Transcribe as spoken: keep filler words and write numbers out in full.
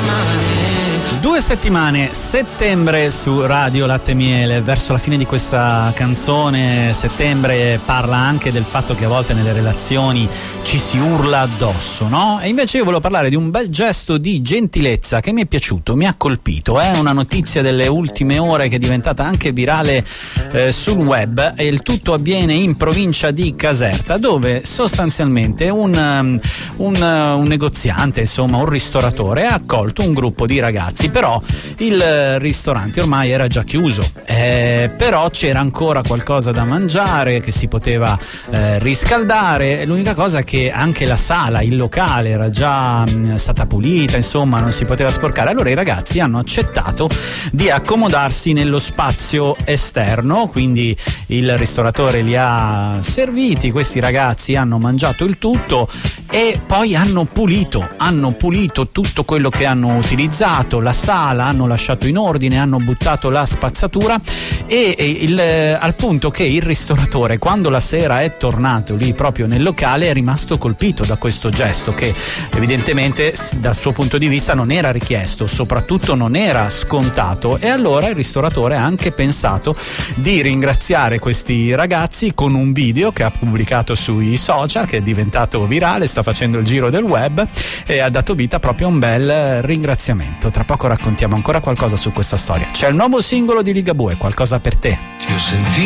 Due settimane, settembre su Radio Latte e Miele. Verso la fine di questa canzone, settembre parla anche del fatto che a volte nelle relazioni ci si urla addosso, no? E invece io volevo parlare di un bel gesto di gentilezza che mi è piaciuto, mi ha colpito. È una notizia delle ultime ore che è diventata anche virale eh, sul web, e il tutto avviene in provincia di Caserta, dove sostanzialmente un, um, un, uh, un negoziante, insomma un ristoratore, ha accolto un gruppo di ragazzi. Però il ristorante ormai era già chiuso, eh, però c'era ancora qualcosa da mangiare che si poteva eh, riscaldare. L'unica cosa è che anche la sala, il locale era già mh, stata pulita, insomma non si poteva sporcare. Allora i ragazzi hanno accettato di accomodarsi nello spazio esterno, quindi il ristoratore li ha serviti, questi ragazzi hanno mangiato il tutto e poi hanno pulito, hanno pulito tutto quello che hanno utilizzato, la sala, hanno lasciato in ordine, hanno buttato la spazzatura e, e il, al punto che il ristoratore, quando la sera è tornato lì proprio nel locale, è rimasto colpito da questo gesto che evidentemente dal suo punto di vista non era richiesto, soprattutto non era scontato. E allora il ristoratore ha anche pensato di ringraziare questi ragazzi con un video che ha pubblicato sui social, che è diventato virale, sta facendo il giro del web e ha dato vita proprio a un bel ringraziamento. Tra poco raccontiamo ancora qualcosa su questa storia. C'è il nuovo singolo di Ligabue, Qualcosa per te. Ti ho sentito